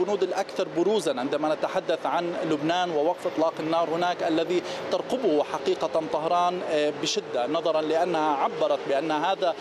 البنود الأكثر بروزا عندما نتحدث عن لبنان ووقف إطلاق النار هناك الذي ترقبه حقيقة طهران بشدة، نظرا لأنها عبرت بأن هذا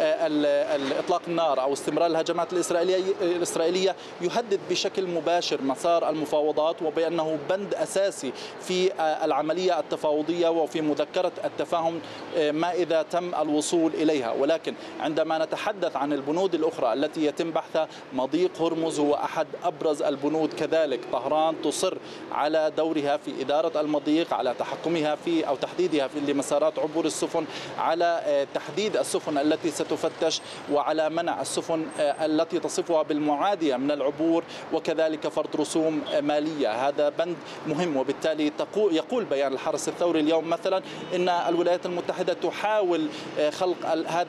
إطلاق النار أو استمرار الهجمات الإسرائيلية يهدد بشكل مباشر مسار المفاوضات، وبأنه بند أساسي في العملية التفاوضية وفي مذكرة التفاهم ما إذا تم الوصول إليها. ولكن عندما نتحدث عن البنود الأخرى التي يتم بحثها، مضيق هرمز هو أحد أبرز البنود كذلك. طهران تصر على دورها في إدارة المضيق، على تحكمها في أو تحديدها في لمسارات عبور السفن، على تحديد السفن التي ستفتش، وعلى منع السفن التي تصفها بالمعادية من العبور، وكذلك فرض رسوم مالية. هذا بند مهم، وبالتالي يقول بيان الحرس الثوري اليوم مثلا إن الولايات المتحدة تحاول خلق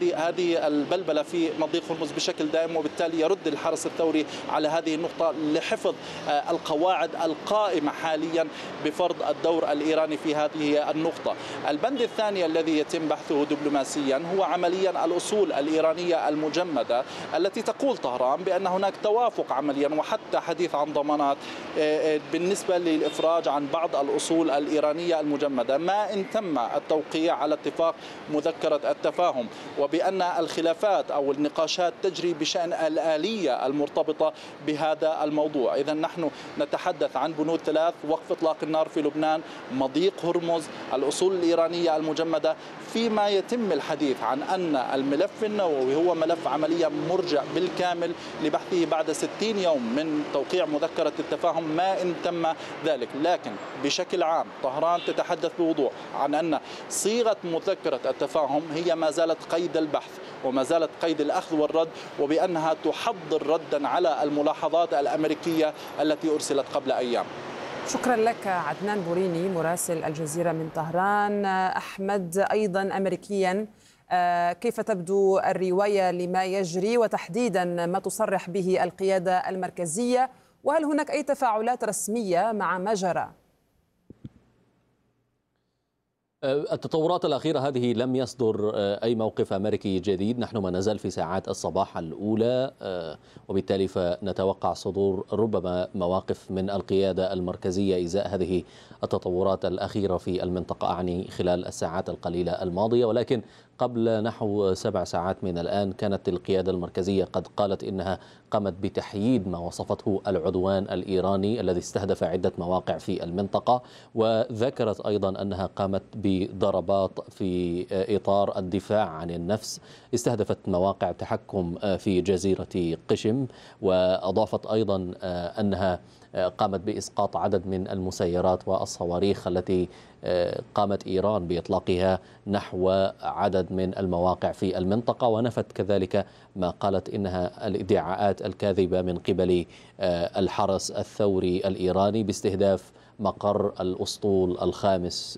هذه البلبلة في مضيق هرمز بشكل دائم، وبالتالي يرد الحرس الثوري على هذه النقطة لحفظ القواعد القائمة حاليا بفرض الدور الإيراني في هذه النقطة. البند الثاني الذي يتم بحثه دبلوماسيا هو عمليا الأصول الإيرانية المجمدة التي تقول طهران بأن هناك توافق عمليا وحتى حديث عن ضمانات بالنسبة للإفراج عن بعض الأصول الإيرانية المجمدة ما إن تم التوقيع على اتفاق مذكرة التفاهم، وبأن الخلافات أو النقاشات تجري بشأن الآلية المرتبطة بهذا الموضوع. إذا نحن نتحدث عن بنود ثلاث: وقف إطلاق النار في لبنان، مضيق هرمز، الأصول الإيرانية المجمدة، فيما يتم الحديث عن أن الملف النووي هو ملف عمليا مرجع بالكامل لبحثه بعد 60 يوم من توقيع مذكرة التفاهم ما إن تم ذلك. لكن بشكل عام طهران تتحدث بوضوح عن أن صيغة مذكرة التفاهم هي ما زالت قيد البحث وما زالت قيد الأخذ والرد، وبأنها تحضر ردا على الملاحظات الأمريكية التي أرسلت قبل أيام. شكرا لك عدنان بوريني مراسل الجزيرة من طهران. أحمد، أيضا أمريكيا، كيف تبدو الرواية لما يجري وتحديدا ما تصرح به القيادة المركزية، وهل هناك أي تفاعلات رسمية مع ما جرى؟ التطورات الأخيرة هذه لم يصدر أي موقف أمريكي جديد، نحن ما نزال في ساعات الصباح الأولى، وبالتالي فنتوقع صدور ربما مواقف من القيادة المركزية إزاء هذه التطورات الأخيرة في المنطقة، أعني خلال الساعات القليلة الماضية. ولكن قبل نحو 7 ساعات من الآن كانت القيادة المركزية قد قالت إنها قامت بتحييد ما وصفته العدوان الإيراني الذي استهدف عدة مواقع في المنطقة، وذكرت أيضا أنها قامت بضربات في إطار الدفاع عن النفس استهدفت مواقع تحكم في جزيرة قشم، وأضافت أيضا أنها قامت بإسقاط عدد من المسيرات والصواريخ التي قامت إيران بإطلاقها نحو عدد من المواقع في المنطقة، ونفت كذلك ما قالت إنها الادعاءات الكاذبة من قبل الحرس الثوري الإيراني باستهداف مقر الأسطول الخامس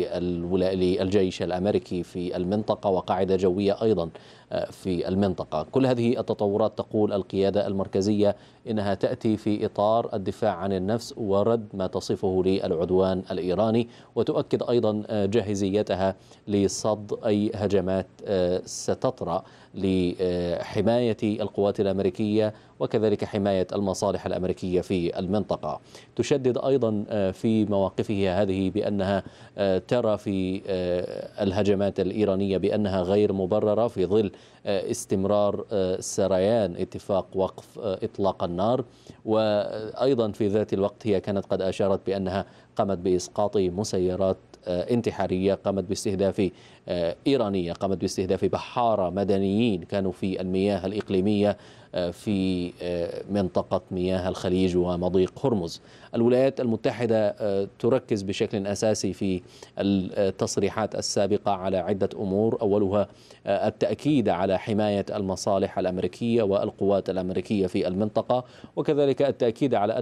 للجيش الأمريكي في المنطقة وقاعدة جوية أيضا في المنطقة. كل هذه التطورات تقول القيادة المركزية إنها تأتي في إطار الدفاع عن النفس ورد ما تصفه للعدوان الإيراني، وتؤكد أيضا جاهزيتها لصد أي هجمات ستطرأ لحماية القوات الأمريكية وكذلك حماية المصالح الأمريكية في المنطقة. تشدد أيضا في مواقفها هذه بأنها ترى في الهجمات الإيرانية بأنها غير مبررة في ظل استمرار سريان اتفاق وقف إطلاق النار، وأيضا في ذات الوقت هي كانت قد أشارت بأنها قامت بإسقاط مسيرات انتحارية، قامت باستهداف إيرانية، قامت باستهداف بحارة مدنيين كانوا في المياه الإقليمية في منطقة مياه الخليج ومضيق هرمز. الولايات المتحدة تركز بشكل أساسي في التصريحات السابقة على عدة أمور، أولها التأكيد على حماية المصالح الأمريكية والقوات الأمريكية في المنطقة، وكذلك التأكيد على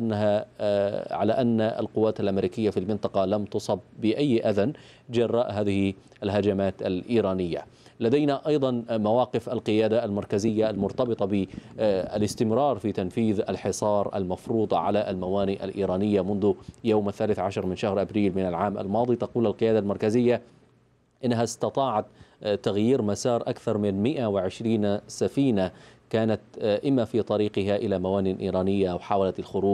أن القوات الأمريكية في المنطقة لم تصب بأي أذى جراء هذه الهجمات الإيرانية. لدينا أيضا مواقف القيادة المركزية المرتبطة بالاستمرار في تنفيذ الحصار المفروض على الموانئ الإيرانية منذ يوم 13 من شهر أبريل من العام الماضي. تقول القيادة المركزية إنها استطاعت تغيير مسار أكثر من 120 سفينة كانت إما في طريقها إلى موانئ إيرانية أو حاولت الخروج